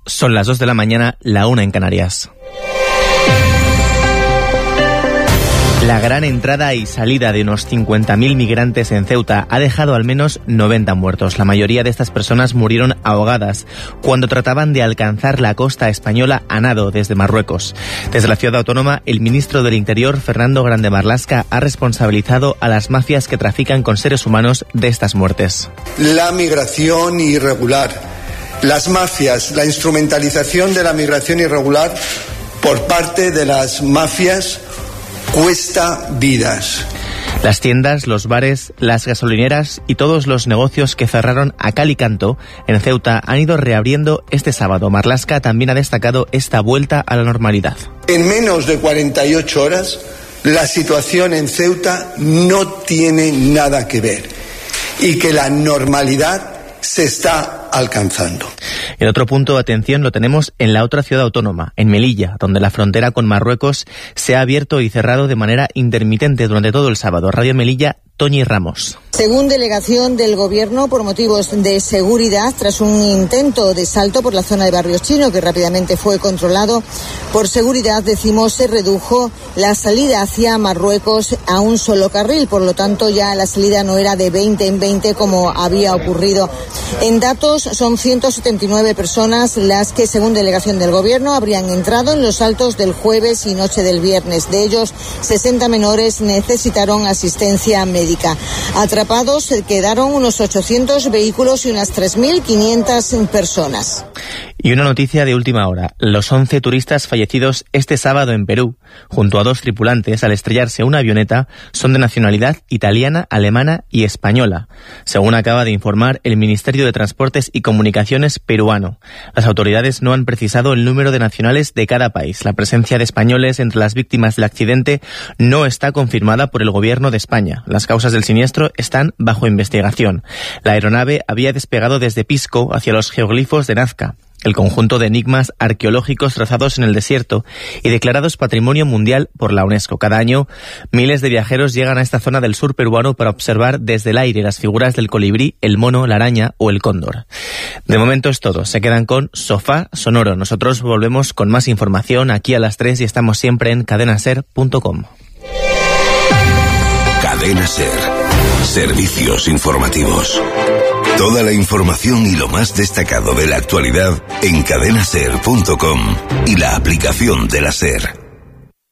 Son las 2 de la mañana, la 1 en Canarias. La gran entrada y salida de unos 50.000 migrantes en Ceuta ha dejado al menos 90 muertos. La mayoría de estas personas murieron ahogadas cuando trataban de alcanzar la costa española a nado desde Marruecos. Desde la ciudad autónoma, el ministro del Interior, Fernando Grande Marlaska, ha responsabilizado a las mafias que trafican con seres humanos de estas muertes. La migración irregular, las mafias, la instrumentalización de la migración irregular por parte de las mafias cuesta vidas. Las tiendas, los bares, las gasolineras y todos los negocios que cerraron a cal y canto en Ceuta han ido reabriendo este sábado. Marlaska también ha destacado esta vuelta a la normalidad. En menos de 48 horas, la situación en Ceuta no tiene nada que ver y que la normalidad se está alcanzando. El otro punto de atención lo tenemos en la otra ciudad autónoma, en Melilla, donde la frontera con Marruecos se ha abierto y cerrado de manera intermitente durante todo el sábado. Radio Melilla, Toñi Ramos. Según delegación del Gobierno, por motivos de seguridad, tras un intento de salto por la zona de Barrio Chino, que rápidamente fue controlado, por seguridad, se redujo la salida hacia Marruecos a un solo carril. Por lo tanto, ya la salida no era de 20 en 20 como había ocurrido. En datos, son 179 personas las que, según delegación del Gobierno, habrían entrado en los saltos del jueves y noche del viernes. De ellos, 60 menores necesitaron asistencia médica. Atrapados quedaron unos 800 vehículos y unas 3.500 personas. Y una noticia de última hora. Los 11 turistas fallecidos este sábado en Perú, junto a 2 tripulantes, al estrellarse una avioneta, son de nacionalidad italiana, alemana y española, según acaba de informar el Ministerio de Transportes y Comunicaciones peruano. Las autoridades no han precisado el número de nacionales de cada país. La presencia de españoles entre las víctimas del accidente no está confirmada por el Gobierno de España. Las causas del siniestro están bajo investigación. La aeronave había despegado desde Pisco hacia los geoglifos de Nazca, el conjunto de enigmas arqueológicos trazados en el desierto y declarados Patrimonio Mundial por la UNESCO. Cada año, miles de viajeros llegan a esta zona del sur peruano para observar desde el aire las figuras del colibrí, el mono, la araña o el cóndor. De momento es todo. Se quedan con Sofá Sonoro. Nosotros volvemos con más información aquí a las 3 y estamos siempre en cadenaser.com. Cadena Ser. Servicios informativos. Toda la información y lo más destacado de la actualidad en cadenaser.com y la aplicación de la SER.